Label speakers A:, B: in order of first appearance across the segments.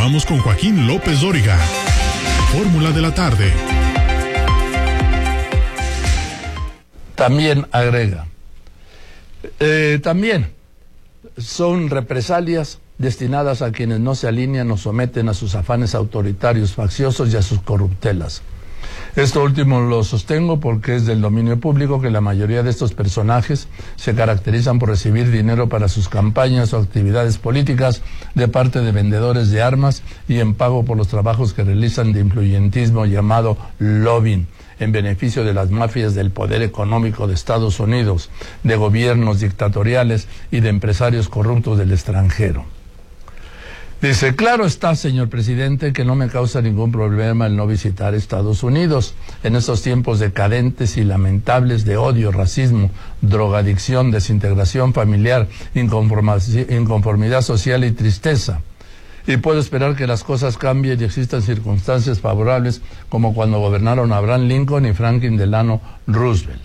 A: Continuamos con Joaquín López Dóriga. Fórmula de la tarde.
B: También agrega, también son represalias destinadas a quienes no se alinean o someten a sus afanes autoritarios, facciosos y a sus corruptelas. Esto último lo sostengo porque es del dominio público que la mayoría de estos personajes se caracterizan por recibir dinero para sus campañas o actividades políticas de parte de vendedores de armas y en pago por los trabajos que realizan de influyentismo llamado lobbying, en beneficio de las mafias del poder económico de Estados Unidos, de gobiernos dictatoriales y de empresarios corruptos del extranjero. Dice, claro está, señor presidente, que no me causa ningún problema el no visitar Estados Unidos en estos tiempos decadentes y lamentables de odio, racismo, drogadicción, desintegración familiar, inconformidad social y tristeza. Y puedo esperar que las cosas cambien y existan circunstancias favorables como cuando gobernaron Abraham Lincoln y Franklin Delano Roosevelt.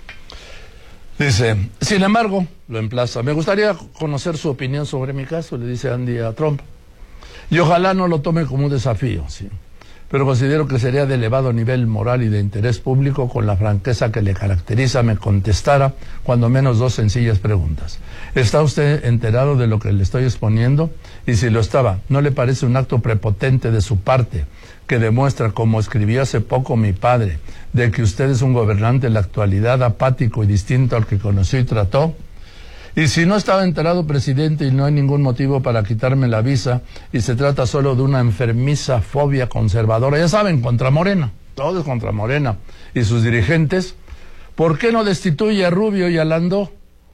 B: Dice, sin embargo, lo emplaza, me gustaría conocer su opinión sobre mi caso, le dice Andy a Trump. Y ojalá no lo tome como un desafío, sí. Pero considero que sería de elevado nivel moral y de interés público, con la franqueza que le caracteriza, me contestara cuando menos dos sencillas preguntas. ¿Está usted enterado de lo que le estoy exponiendo? Y si lo estaba, ¿no le parece un acto prepotente de su parte que demuestra, como escribió hace poco mi padre, de que usted es un gobernante en la actualidad apático y distinto al que conoció y trató? Y si no estaba enterado, presidente, y no hay ningún motivo para quitarme la visa, y se trata solo de una enfermiza fobia conservadora, ya saben, contra Morena, todo es contra Morena y sus dirigentes, ¿por qué no destituye a Rubio y a Landó?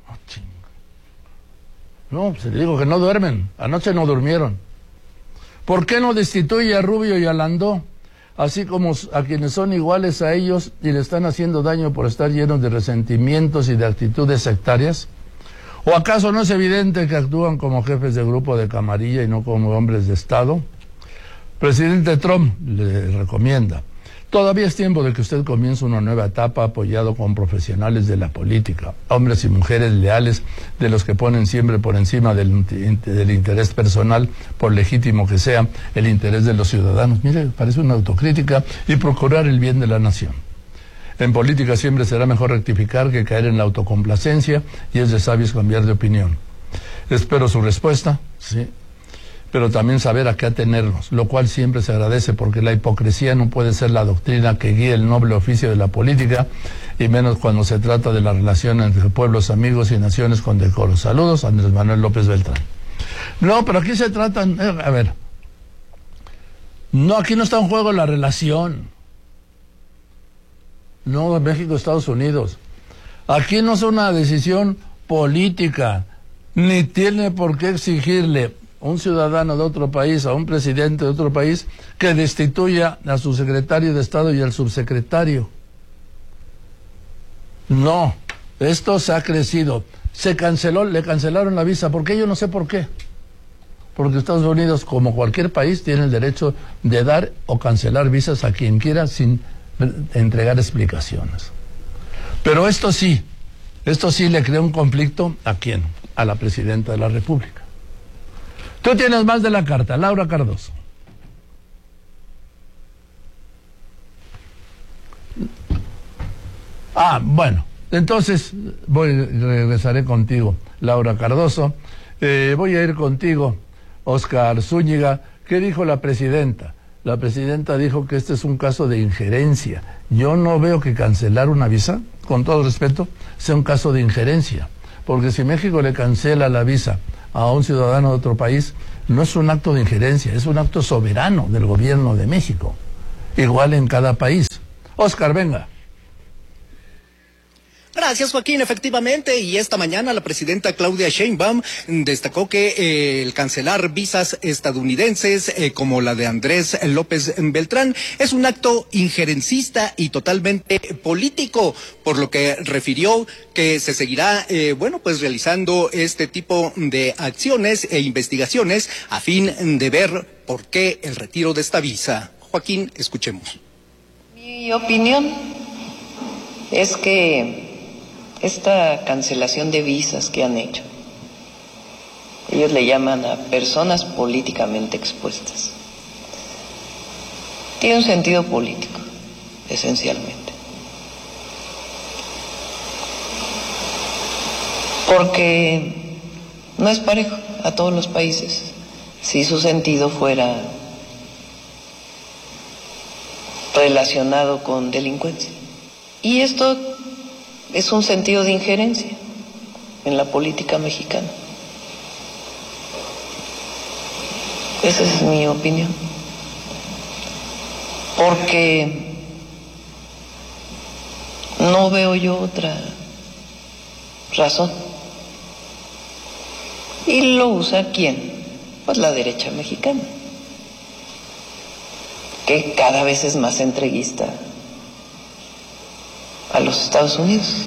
B: No, se le digo que no duermen, anoche no durmieron. ¿Por qué no destituye a Rubio y a Landó? Así como a quienes son iguales a ellos y le están haciendo daño por estar llenos de resentimientos y de actitudes sectarias. ¿O acaso no es evidente que actúan como jefes de grupo de camarilla y no como hombres de Estado? Presidente Trump le recomienda, todavía es tiempo de que usted comience una nueva etapa apoyado con profesionales de la política, hombres y mujeres leales, de los que ponen siempre por encima del interés personal, por legítimo que sea, el interés de los ciudadanos. Mire, parece una autocrítica, y procurar el bien de la nación. En política siempre será mejor rectificar que caer en la autocomplacencia, y es de sabios cambiar de opinión. Espero su respuesta, sí, pero también saber a qué atenernos, lo cual siempre se agradece, porque la hipocresía no puede ser la doctrina que guíe el noble oficio de la política, y menos cuando se trata de la relación entre pueblos amigos y naciones con decoro. Saludos, Andrés Manuel López Beltrán. No, pero aquí se tratan, a ver, no, aquí no está en juego la relación. No, México, Estados Unidos. Aquí no es una decisión política, ni tiene por qué exigirle un ciudadano de otro país, a un presidente de otro país, que destituya a su secretario de Estado y al subsecretario. No, esto se ha crecido. Se canceló, le cancelaron la visa. ¿Por qué? Yo no sé por qué. Porque Estados Unidos, como cualquier país, tiene el derecho de dar o cancelar visas a quien quiera sin entregar explicaciones. Pero esto sí le crea un conflicto. ¿A quién? A la presidenta de la República. Tú tienes más de la carta, Laura Cardoso. Bueno, entonces regresaré contigo, Laura Cardoso. Voy a ir contigo, Oscar Zúñiga. ¿Qué dijo la presidenta? La presidenta dijo que este es un caso de injerencia. Yo no veo que cancelar una visa, con todo respeto, sea un caso de injerencia. Porque si México le cancela la visa a un ciudadano de otro país, no es un acto de injerencia, es un acto soberano del gobierno de México. Igual en cada país. Oscar, venga.
C: Gracias, Joaquín. Efectivamente, y esta mañana la presidenta Claudia Sheinbaum destacó que el cancelar visas estadounidenses como la de Andrés López Beltrán es un acto injerencista y totalmente político, por lo que refirió que se seguirá realizando este tipo de acciones e investigaciones a fin de ver por qué el retiro de esta visa. Joaquín, escuchemos.
D: Mi opinión es que esta cancelación de visas que han hecho Ellos le llaman a personas políticamente expuestas. Tiene un sentido político, esencialmente. Porque no es parejo a todos los países si su sentido fuera relacionado con delincuencia. Y esto es un sentido de injerencia en la política mexicana. Esa es mi opinión. Porque no veo yo otra razón. ¿Y lo usa quién? Pues la derecha mexicana, que cada vez es más entreguista a los Estados Unidos.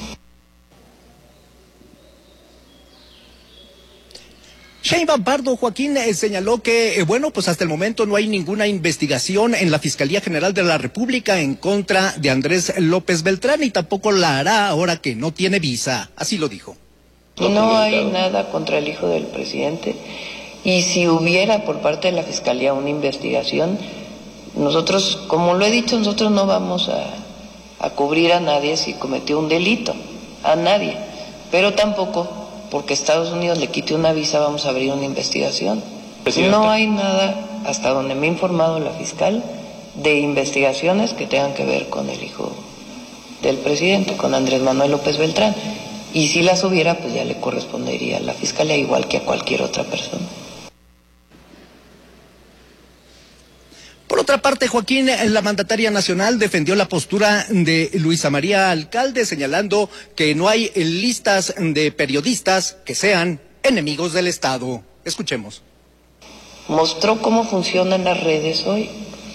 C: Sheinbaum Pardo, Joaquín, señaló que, bueno, pues hasta el momento no hay ninguna investigación en la Fiscalía General de la República en contra de Andrés López Beltrán y tampoco la hará ahora que no tiene visa. Así lo dijo.
D: No hay nada contra el hijo del presidente, y si hubiera por parte de la Fiscalía una investigación, nosotros, como lo he dicho, nosotros no vamos a cubrir a nadie si cometió un delito, a nadie, pero tampoco porque Estados Unidos le quite una visa vamos a abrir una investigación. Presidenta. No hay nada, hasta donde me ha informado la fiscal, de investigaciones que tengan que ver con el hijo del presidente, con Andrés Manuel López Beltrán. Y si las hubiera, pues ya le correspondería a la fiscalía igual que a cualquier otra persona.
C: Por otra parte, Joaquín, la mandataria nacional defendió la postura de Luisa María Alcalde, señalando que no hay listas de periodistas que sean enemigos del Estado. Escuchemos.
D: Mostró cómo funcionan las redes hoy.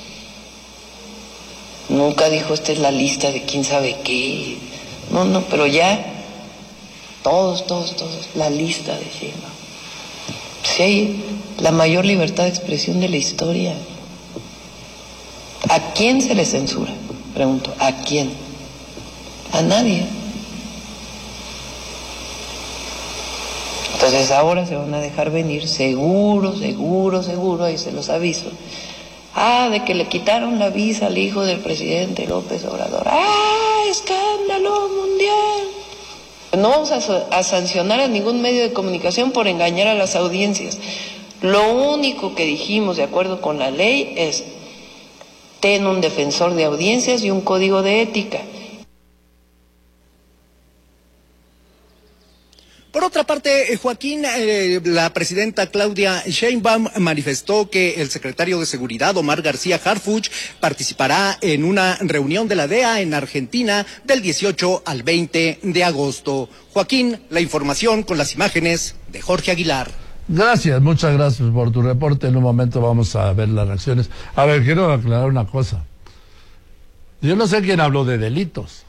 D: Nunca dijo, esta es la lista de quién sabe qué. No, pero ya, todos, la lista de Sheinbaum. Si hay la mayor libertad de expresión de la historia. ¿A quién se le censura? Pregunto, ¿a quién? A nadie. Entonces ahora se van a dejar venir, seguro, ahí se los aviso. De que le quitaron la visa al hijo del presidente López Obrador. ¡Escándalo mundial! No vamos a sancionar a ningún medio de comunicación por engañar a las audiencias. Lo único que dijimos de acuerdo con la ley es: ten un defensor de audiencias y un código de ética.
C: Por otra parte, Joaquín, la presidenta Claudia Sheinbaum manifestó que el secretario de Seguridad, Omar García Harfuch, participará en una reunión de la DEA en Argentina del 18 al 20 de agosto. Joaquín, la información con las imágenes de Jorge Aguilar.
B: Gracias, muchas gracias por tu reporte. En un momento vamos a ver las reacciones. A ver, quiero aclarar una cosa. Yo no sé quién habló de delitos.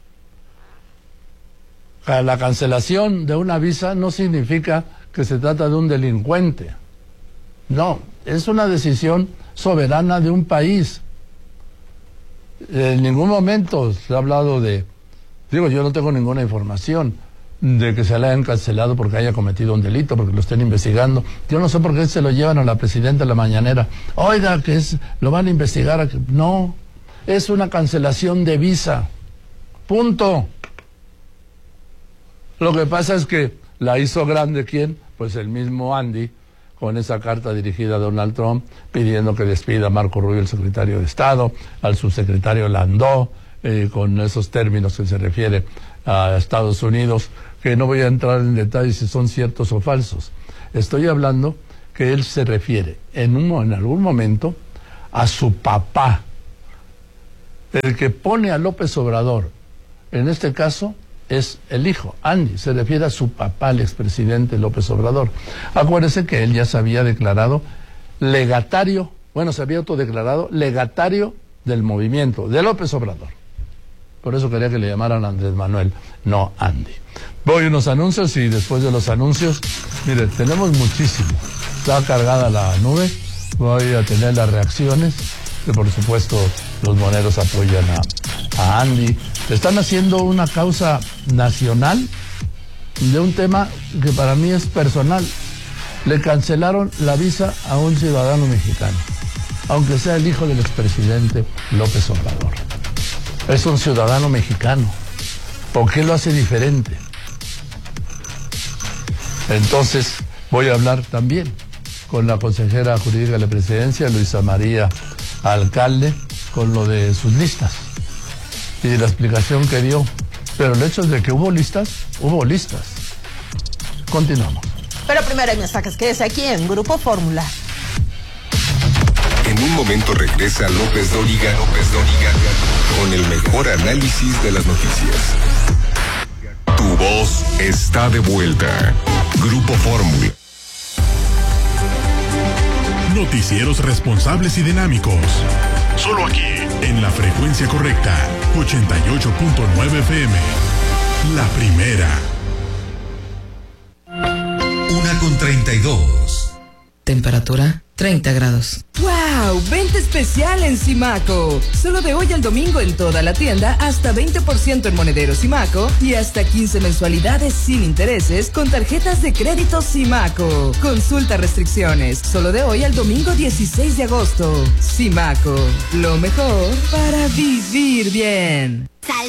B: La cancelación de una visa no significa que se trata de un delincuente. No, es una decisión soberana de un país. En ningún momento se ha hablado yo no tengo ninguna información de que se le hayan cancelado porque haya cometido un delito, porque lo estén investigando. Yo no sé por qué se lo llevan a la presidenta en la mañanera. Oiga, lo van a investigar. No, es una cancelación de visa. Punto. Lo que pasa es que la hizo grande, ¿quién? Pues el mismo Andy, con esa carta dirigida a Donald Trump, pidiendo que despida a Marco Rubio, el secretario de Estado, al subsecretario Landó, con esos términos que se refiere a Estados Unidos, que no voy a entrar en detalles si son ciertos o falsos. Estoy hablando que él se refiere en algún momento a su papá. El que pone a López Obrador, en este caso, es el hijo, Andy, se refiere a su papá, el expresidente López Obrador. Acuérdense que él ya se había declarado legatario, se había autodeclarado legatario del movimiento de López Obrador. Por eso quería que le llamaran Andrés Manuel, no Andy. Voy a unos anuncios y después de los anuncios, mire, tenemos muchísimo. Está cargada la nube, voy a tener las reacciones, que por supuesto los moneros apoyan a Andy. Están haciendo una causa nacional de un tema que para mí es personal. Le cancelaron la visa a un ciudadano mexicano, aunque sea el hijo del expresidente López Obrador. Es un ciudadano mexicano. ¿Por qué lo hace diferente? Entonces, voy a hablar también con la consejera jurídica de la presidencia, Luisa María Alcalde, con lo de sus listas y de la explicación que dio. Pero el hecho de que hubo listas. Continuamos.
E: Pero primero hay mensajes. Quédese aquí en Grupo Fórmula.
F: En un momento regresa López Dóriga con el mejor análisis de las noticias. Tu voz está de vuelta. Grupo Fórmula.
A: Noticieros responsables y dinámicos. Solo aquí, en la frecuencia correcta, 88.9 FM. La primera.
G: 1:32.
H: Temperatura 30 grados.
I: ¡Wow! ¡Venta especial en Simaco! Solo de hoy al domingo en toda la tienda, hasta 20% en monederos Simaco y hasta 15 mensualidades sin intereses con tarjetas de crédito Simaco. Consulta restricciones. Solo de hoy al domingo 16 de agosto. Simaco. Lo mejor para vivir bien.